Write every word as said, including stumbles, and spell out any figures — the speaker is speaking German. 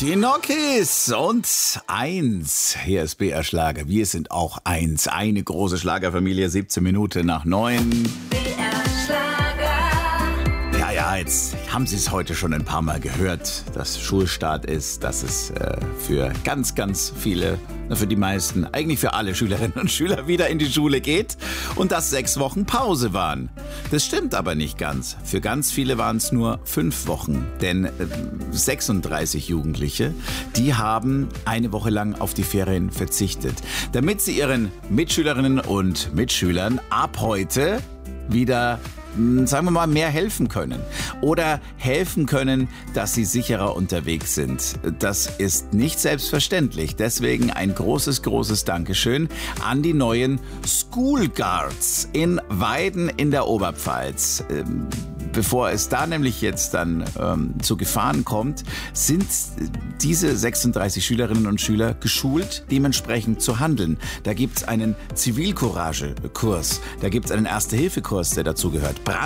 Die Nokis und eins. Hier ist B R Schlager. Wir sind auch eins. Eine große Schlagerfamilie, siebzehn Minuten nach neun. B R Schlager. Ja, ja, jetzt haben Sie es heute schon ein paar Mal gehört, dass Schulstart ist, dass es äh, für ganz, ganz viele, für die meisten, eigentlich für alle Schülerinnen und Schüler wieder in die Schule geht und dass sechs Wochen Pause waren. Das stimmt aber nicht ganz. Für ganz viele waren es nur fünf Wochen, denn äh, sechsunddreißig Jugendliche, die haben eine Woche lang auf die Ferien verzichtet, damit sie ihren Mitschülerinnen und Mitschülern ab heute wieder, sagen wir mal, mehr helfen können oder helfen können, dass sie sicherer unterwegs sind. Das ist nicht selbstverständlich. Deswegen ein großes, großes Dankeschön an die neuen School Guards in Weiden in der Oberpfalz. Ähm, Bevor es da nämlich jetzt dann ähm, zu Gefahren kommt, sind diese sechsunddreißig Schülerinnen und Schüler geschult, dementsprechend zu handeln. Da gibt es einen Zivilcourage-Kurs, da gibt es einen Erste-Hilfe-Kurs, der dazu gehört.